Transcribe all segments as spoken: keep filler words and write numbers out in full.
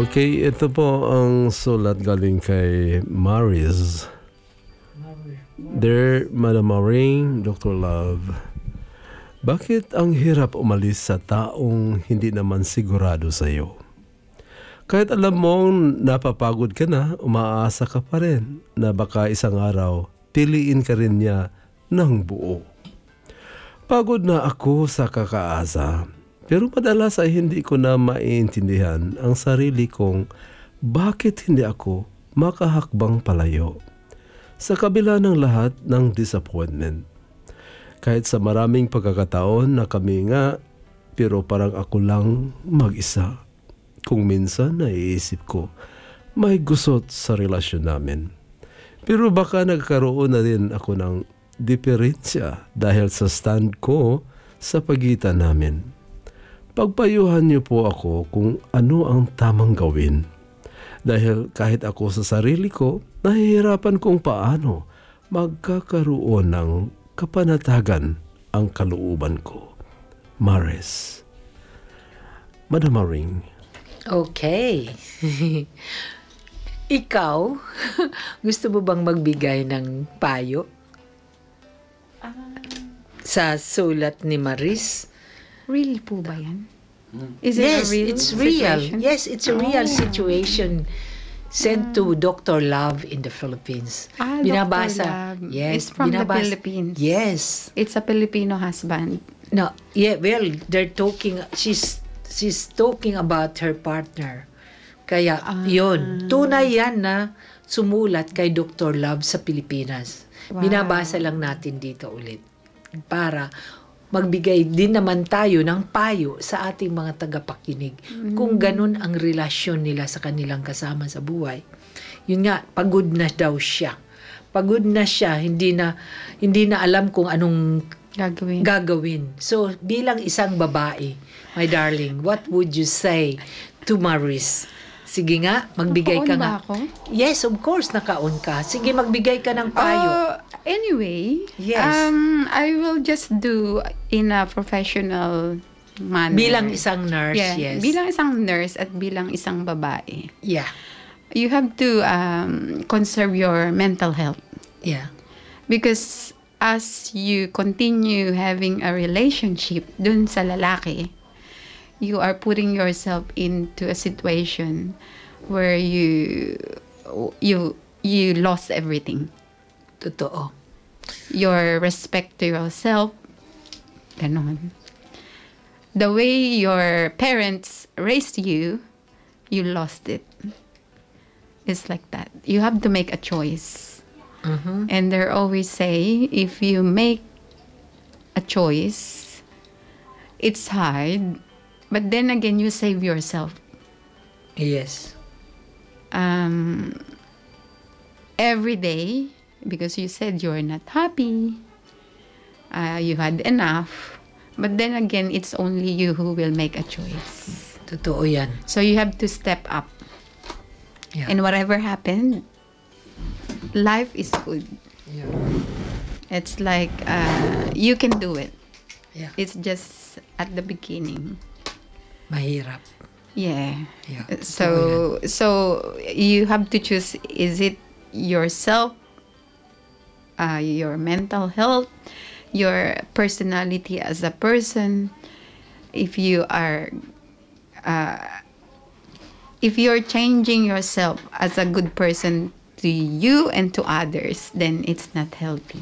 Okay, ito po ang sulat galing kay Maris. Dear Madam Maureen, Doctor Love, bakit ang hirap umalis sa taong hindi naman sigurado sa iyo? Kahit alam mong napapagod ka na, umaasa ka pa rin na baka isang araw piliin ka rin niya ng buo. Pagod na ako sa kakaasa, pero madalas ay hindi ko na maintindihan ang sarili kong bakit hindi ako makahakbang palayo. Sa kabila ng lahat ng disappointment. Kahit sa maraming pagkakataon na kami nga, pero parang ako lang mag-isa. Kung minsan naiisip ko, may gusot sa relasyon namin. Pero baka nagkaroon na rin ako ng diferensya dahil sa stand ko sa pagitan namin. Pagpayuhan niyo po ako kung ano ang tamang gawin. Dahil kahit ako sa sarili ko, nahihirapan kung paano magkakaroon ng kapanatagan ang kalooban ko. Maris. Madam Maring. Okay. Ikaw, gusto mo bang magbigay ng payo? Uh, sa sulat ni Maris? Real po ba yan? Is it Yes, a real it's real. situation? Yes, it's a real Oh. situation sent to Doctor Love in the Philippines. Ah, Binabasa. Doctor Love. Yes, It's from the binabasa- Philippines. Yes. It's a Filipino husband. No, yeah, well, they're talking, she's she's talking about her partner. Kaya, Ah. yun. Tunay yan na sumulat kay Doctor Love sa Pilipinas. Wow. Binabasa lang natin dito ulit. Para magbigay din naman tayo ng payo sa ating mga tagapakinig. Mm. Kung ganun ang relasyon nila sa kanilang kasama sa buhay. Yun nga, pagod na daw siya. Pagod na siya, hindi na, hindi na alam kung anong Gagawin. gagawin. So, bilang isang babae, my darling, what would you say to Maris? Sige nga, magbigay ka Naka-on nga. ba ako? Yes, of course, naka-on ka. Sige, magbigay ka ng payo. Uh, anyway, Yes. um, I will just do in a professional manner. Bilang isang nurse, Yeah, yes. bilang isang nurse at bilang isang babae. Yeah, You have to um, conserve your mental health. yeah. Because as you continue having a relationship dun sa lalaki, you are putting yourself into a situation where you you you lost everything. Totoo. Your respect to yourself, ganon. The way your parents raised you, you lost it. It's like that. You have to make a choice. Mhm. And they always say, if you make a choice, it's hard, but then again, you save yourself. Yes. Um, every day, because you said you're not happy, uh, you had enough, but then again, it's only you who will make a choice. Totoo yan. So you have to step up. Yeah. And whatever happened, life is good. Yeah. It's like uh, you can do it. Yeah. It's just at the beginning. Mahirap. Yeah. Yeah. So so you have to choose, is it yourself, uh, your mental health, your personality as a person. If you are uh, if you're changing yourself as a good person to you and to others, then it's not healthy.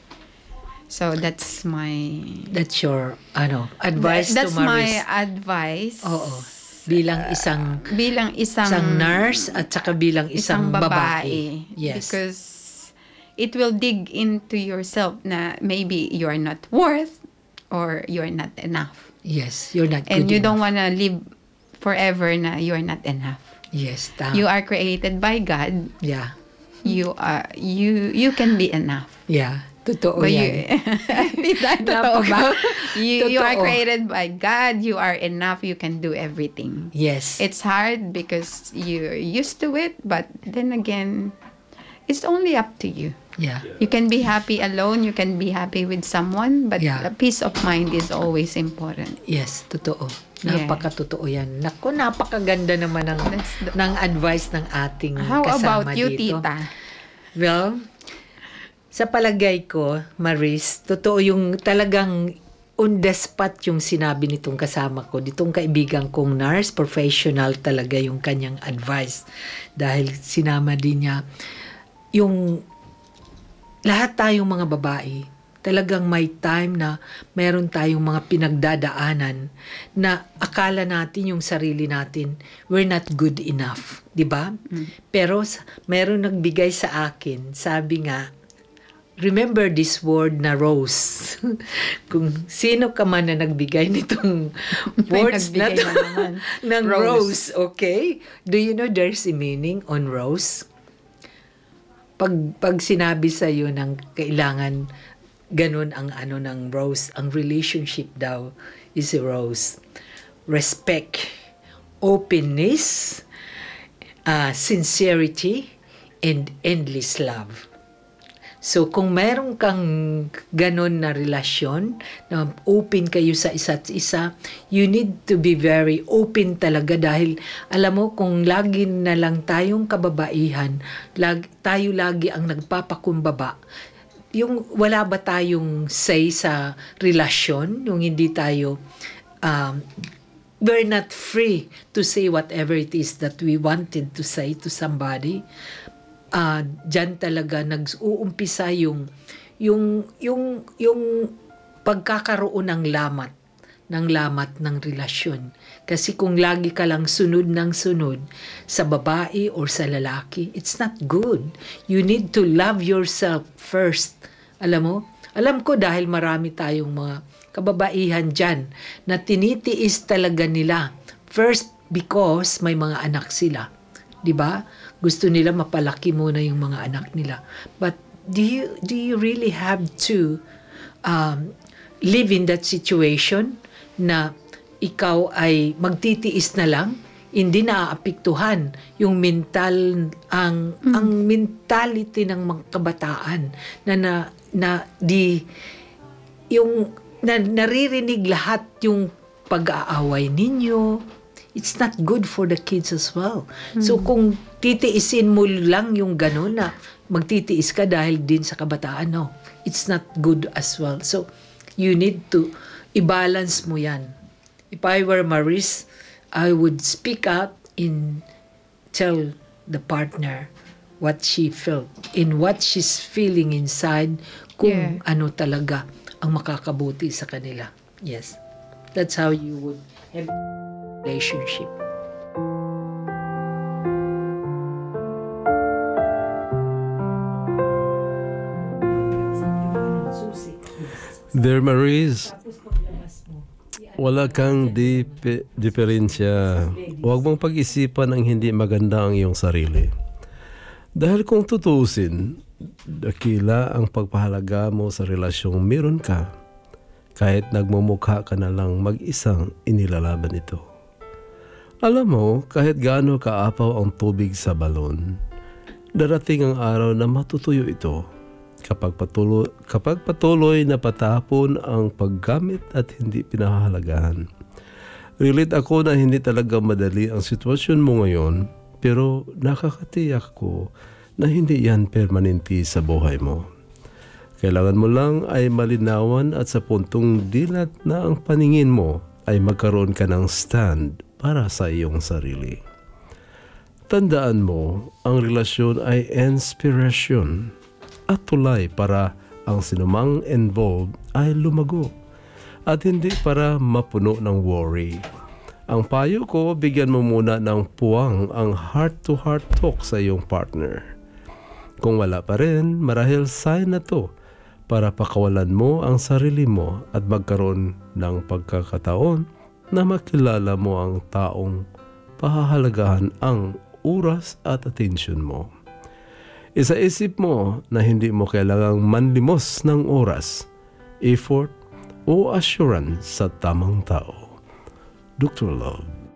So that's my That's your, ano, advice that's to my Maris. advice. Oo. Bilang isang Bilang isang isang nurse at saka bilang isang, babae. Yes. Because it will dig into yourself na maybe you're not worth or you're not enough. Yes, you're not good And you don't enough. want to live forever na you're not enough. Yes, tama. You are created by God. Yeah. You are you you can be enough. Yeah. Totoo But yan. you, totoo ba? You, you are Totoo. created by God. You are enough. You can do everything. Yes. It's hard because you're used to it, but then again, it's only up to you. Yeah. You can be happy alone, you can be happy with someone, but Yeah. a peace of mind is always important. Yes, totoo. Napakatotoo yan. Naku, napakaganda naman ng, That's the- ng advice ng ating How kasama about you, dito. tita? Well, sa palagay ko, Maris, totoo yung talagang on the spot yung sinabi nitong kasama ko, ditong kaibigan kong nurse, professional talaga yung kanyang advice. Dahil sinama din niya, yung lahat tayong mga babae, talagang may time na meron tayong mga pinagdadaanan na akala natin yung sarili natin, we're not good enough. Di ba? Mm. Pero meron nagbigay sa akin, sabi nga, remember this word na rose. Kung sino ka man na nagbigay nitong words na to, ng rose. rose, okay? Do you know there's a meaning on rose? Pag, pag sinabi sa'yo ng kailangan ganun ang ano ng rose, ang relationship daw is a rose. Respect, openness, uh, sincerity, and endless love. So kung meron kang ganun na relasyon, na open kayo sa isa't isa, you need to be very open talaga dahil alam mo kung lagi na lang tayong kababaihan, lag, tayo lagi ang nagpapakumbaba, yung wala ba tayong say sa relasyon, yung hindi tayo um, we're not free to say whatever it is that we wanted to say to somebody. Uh, dyan talaga nag-uumpisa yung yung yung yung pagkakaroon ng lamat ng lamat ng relasyon. Kasi kung lagi ka lang sunod ng sunod sa babae or sa lalaki, it's not good. You need to love yourself first. Alam mo? Alam ko dahil marami tayong mga kababaihan dyan na tinitiis talaga nila. First, because may mga anak sila. Diba? Gusto nila mapalaki muna yung mga anak nila. But do you, do you really have to um, live in that situation na ikaw ay magtitiis na lang, hindi naaapektuhan yung mental, ang, mm. ang mentality ng mga kabataan na, na, na di, yung na, naririnig lahat yung pag-aaway ninyo. It's not good for the kids as well. Mm. So kung titiisin mo lang yung gano'n na magtitiis ka dahil din sa kabataan, no, it's not good as well. So you need to i-balance mo yan. If I were Maris, I would speak out in tell the partner what she felt, in what she's feeling inside, kung yeah. ano talaga ang makakabuti sa kanila. Yes. That's how you would have relationship. There, Maris, wala kang dip- diferensya. Huwag mong pag-isipan ang hindi maganda ang iyong sarili. Dahil kung tutuusin, dakila ang pagpahalaga mo sa relasyong meron ka, kahit nagmumukha ka na lang mag-isang inilalaban ito. Alam mo, kahit gaano kaapaw ang tubig sa balon, darating ang araw na matutuyo ito kapag patuloy, kapag patuloy na patapon ang paggamit at hindi pinahahalagahan. Relate ako na hindi talaga madali ang sitwasyon mo ngayon, pero nakakatiyak ko na hindi yan permanente sa buhay mo. Kailangan mo lang ay malinawan at sa puntong dilat na ang paningin mo ay magkaroon ka ng stand para sa iyong sarili. Tandaan mo, ang relasyon ay inspiration at tulay para ang sinumang involved ay lumago at hindi para mapuno ng worry. Ang payo ko, bigyan mo muna ng puwang ang heart-to-heart talk sa iyong partner. Kung wala pa rin, marahil sign na to para pakawalan mo ang sarili mo at magkaroon ng pagkakataon na makilala mo ang taong pahahalagahan ang oras at atensyon mo. Isaisip mo na hindi mo kailangang manlimos ng oras, effort o assurance sa tamang tao. Doctor Love.